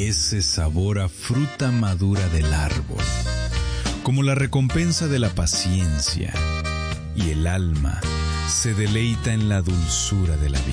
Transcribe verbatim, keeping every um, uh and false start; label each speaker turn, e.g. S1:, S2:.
S1: ese sabor a fruta madura del árbol, como la recompensa de la paciencia, y el alma se deleita en la dulzura de la vida.